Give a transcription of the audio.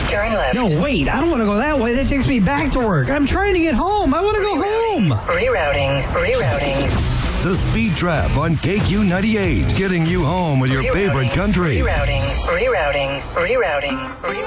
Turn left. No, wait. I don't want to go that way. That takes me back to work. I'm trying to get home. I want to go home. Rerouting. The Speed Trap on KQ98. Getting you home with your favorite country. Rerouting.